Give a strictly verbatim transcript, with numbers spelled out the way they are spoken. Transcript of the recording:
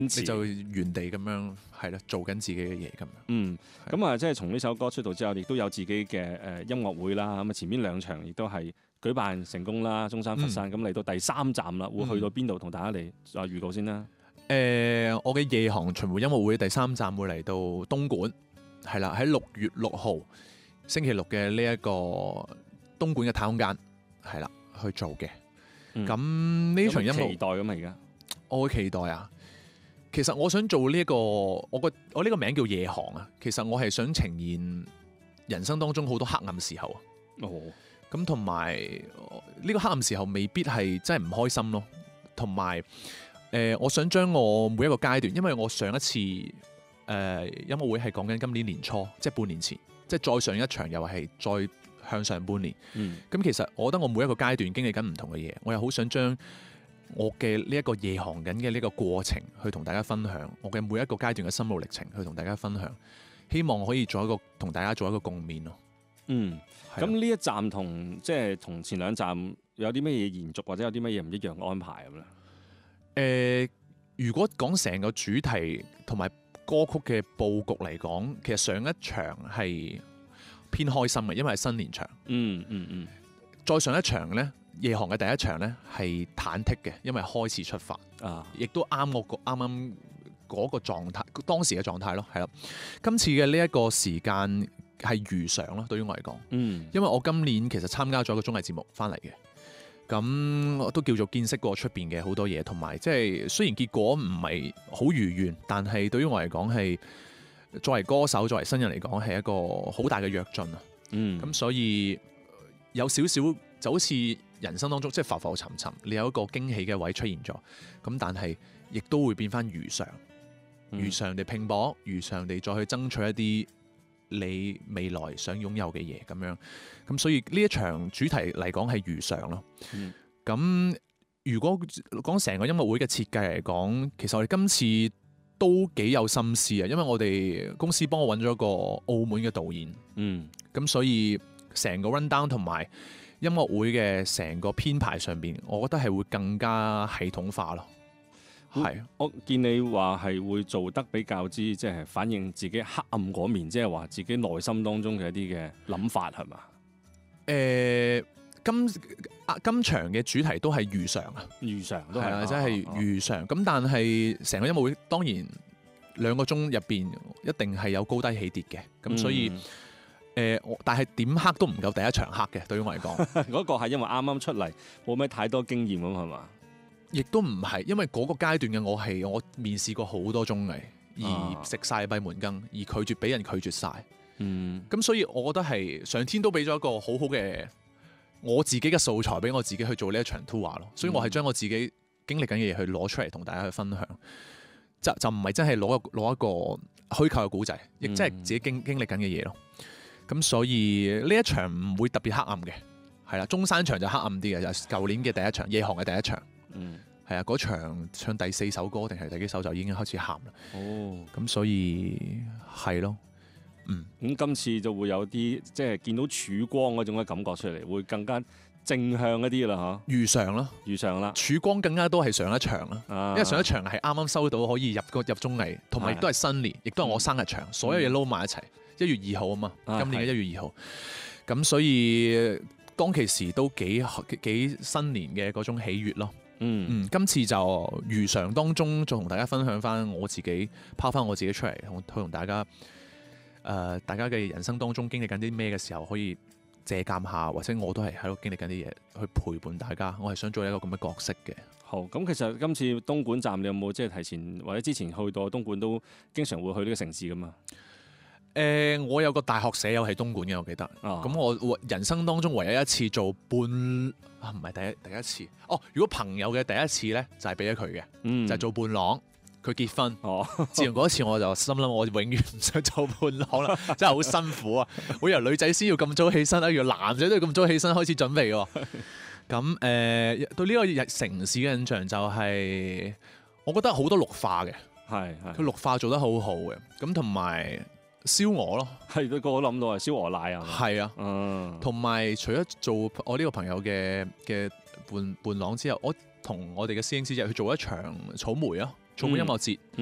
你就原地咁樣係啦，做緊自己嘅嘢咁樣。 嗯，咁啊，即係從呢首歌出道之後，亦都有自己嘅誒音樂會啦。咁啊，前面兩場亦都係舉辦成功啦，中山、佛山。咁嚟、嗯、到第三站啦，會去到邊度？同大家嚟再預告先啦。 誒、呃，我嘅夜航巡迴音樂會第三站會嚟到東莞，係啦，喺六月六號星期六嘅呢一個東莞嘅太空間，係啦去做嘅。咁呢、嗯、場音樂期待咁啊！而家我會期待啊！其實我想做呢、這、一個，我個我呢個名叫夜航啊。其實我係想呈現人生當中好多黑暗時候啊。 哦， 咁同埋呢個黑暗時候未必係真係唔開心咯。同埋誒，我想將我每一個階段，因為我上一次誒、呃、音樂會係講緊今年年初，即係半年前，即係再上一場又係再向上半年。嗯，咁其實我覺得我每一個階段經歷緊唔同嘅嘢，我又好想將我嘅呢一個夜航緊嘅呢個過程去同大家分享，我嘅每一個階段嘅心路歷程去同大家分享，希望可以做一個同大家做一個共勉咯。 嗯，咁呢一站同即係同前兩站有啲咩嘢延續，或者有啲乜嘢唔一樣嘅安排咁咧？ 誒、呃，如果講成個主題同埋歌曲嘅佈局嚟講，其實上一場係偏開心嘅，因為係新年場。嗯嗯嗯。再上一場咧，夜航嘅第一場咧係忐忑嘅，因為開始出發啊，亦都啱我個啱啱嗰個狀態，當時嘅狀態咯，係啦。今次嘅呢一個時間係如常咯，對於我嚟講。嗯。因為我今年其實參加咗一個綜藝節目翻嚟嘅。咁我都叫做見識過出邊嘅好多嘢，同埋即係雖然結果唔係好如願，但係對於我嚟講係作為歌手、作為新人嚟講係一個好大嘅躍進啊！嗯，咁所以有少少就好似人生當中即係浮浮沉沉，你有一個驚喜嘅位出現咗，咁但係亦都會變翻如常，如常地拼搏，如常地再去爭取一啲你未來想擁有嘅嘢咁樣，咁所以呢一場主題嚟講係如常咯。咁、嗯、如果講成個音樂會嘅設計嚟講，其實我哋今次都幾有心思啊，因為我哋公司幫我揾咗個澳門嘅導演，嗯，咁所以成個 run down 同埋音樂會嘅成個編排上邊，我覺得係會更加系統化咯。係， 我見你話係會做得比較之，即係反映自己黑暗嗰面，即係話自己內心當中嘅一啲嘅諗法係嘛？ 誒、呃，今啊今場嘅主題都係如常啊， 如常都係啊， 即係如常。咁、啊、但係成個音樂會當然兩個鐘入邊一定係有高低起跌嘅，咁所以誒、嗯呃，但係點黑都唔夠第一場黑嘅，對於我嚟講。 嗰個係因為啱啱出嚟，冇咩太多經驗咁係嘛？ 亦都唔係，因為嗰個階段嘅我係我面試過好多綜藝，而食晒閉門羹，而拒絕俾人拒絕晒。嗯，咁所以我覺得係上天都俾咗一個好好嘅我自己嘅素材俾我自己去做呢一場 tour 咯。所以我係將我自己經歷緊嘅嘢去攞出嚟同大家去分享，就就唔係真係攞一攞一個虛構嘅故仔，亦即係自己經經歷緊嘅嘢咯。咁所以呢一場唔會特別黑暗嘅，係啦，中山場就黑暗啲嘅，就係舊年嘅第一場夜航嘅第一場。嗯，係啊，嗰場唱第四首歌定係第幾首就已經開始喊啦。哦，咁所以係咯，嗯， 咁今次就會有啲即係見到曙光嗰種嘅感覺出嚟，會更加正向一啲啦，嚇。如常咯，如常啦。曙光更加多係上一場啦，啊、因為上一場係啱啱收到可以入個入綜藝，同埋亦都係新年，亦都係我生日場，嗯、所有嘢撈埋一齊。一月二號啊嘛，今年嘅一月二號，咁、啊、所以當其時都幾幾新年嘅嗰種喜悅咯。嗯嗯，今次就如常當中，再同大家分享翻我自己，拋翻我自己出嚟，同同大家，誒、呃，大家嘅人生當中經歷緊啲咩嘅時候，可以借鑑下，或者我都係喺度經歷緊啲嘢，去陪伴大家。我係想做一個咁嘅角色嘅。好，咁其實今次東莞站，你有冇即係提前或者之前去到東莞都經常會去呢個城市噶嘛？誒、呃，我有個大學舍友喺東莞嘅，我記得。咁、哦、我人生當中唯一一次做伴啊，唔係第一第一次。哦，如果朋友嘅第一次咧，就係俾咗佢嘅，嗯、就係做伴郎。佢結婚。哦，自從嗰一次我就心諗，我永遠唔想做伴郎啦，真係好辛苦啊！我以為女仔先要咁早起身，例如男仔都要咁早起身開始準備喎。咁誒、呃，對呢個城市嘅印象就係、是，我覺得好多綠化嘅，係係，佢綠化做得好好嘅，咁同埋。燒鵝咯，係都個個諗到係燒鵝奶啊，係啊，嗯，同埋除咗做我呢個朋友嘅嘅伴伴郎之後，我同我哋嘅師兄師姐去做一場草莓啊， 草莓音樂節，